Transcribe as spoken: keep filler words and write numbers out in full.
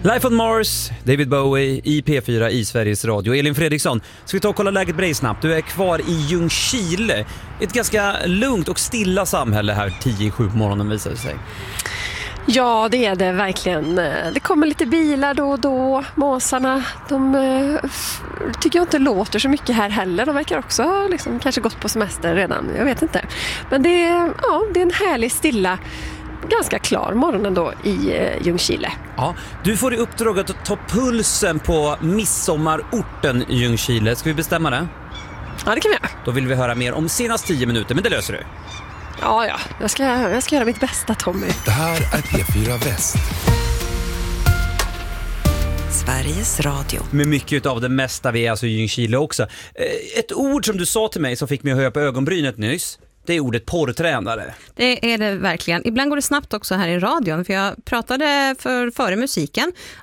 Life on Mars, David Bowie i P fyra i Sveriges Radio. Elin Fredriksson, ska vi ta och kolla läget på dig snabbt? Du är kvar i Ljungskile. Ett ganska lugnt och stilla samhälle här tio sju på morgonen visar det sig. Ja, det är det verkligen. Det kommer lite bilar då och då. Måsarna, de f- tycker jag inte låter så mycket här heller. De verkar också ha liksom, kanske gått på semester redan. Jag vet inte. Men det är, ja, det är en härlig stilla, ganska klar morgon ändå i eh, Ljungskile. Ja, du får i uppdrag att ta pulsen på midsommarorten Ljungskile. Ska vi bestämma det? Ja, det kan vi göra. Då vill vi höra mer om senast tio minuter, men det löser du. Ja, ja. Jag ska, jag ska göra mitt bästa, Tommy. Det här är P fyra Väst. Sveriges Radio. Med mycket av det mesta, vi är alltså i Ljungskile också. Ett ord som du sa till mig som fick mig att höja på ögonbrynet nyss, det är ordet porrtränare. Det är det verkligen. Ibland går det snabbt också här i radion. För jag pratade för, före musiken